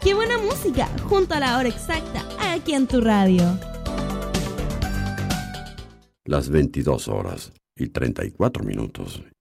¡Qué buena música! Junto a la hora exacta, aquí en tu radio. Las 22 horas y 34 minutos